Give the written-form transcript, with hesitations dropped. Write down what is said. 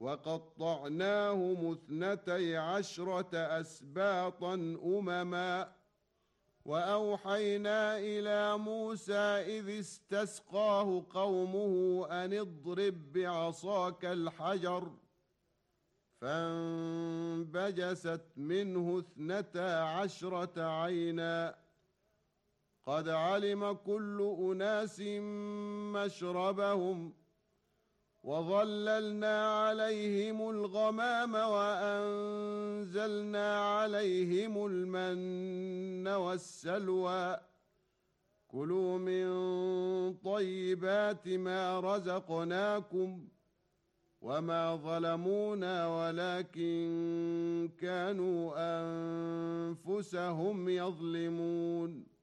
وقطعناهم 12 أسباطا أمما وأوحينا إلى موسى إذ استسقاه قومه أن اضرب بعصاك الحجر فانبجست منه 12 عينا قد علم كل أناس مشربهم وظللنا عليهم الغمام وأنزلنا عليهم المن والسلوى كلوا من طيبات ما رزقناكم وما ظلمونا ولكن كانوا أنفسهم يظلمون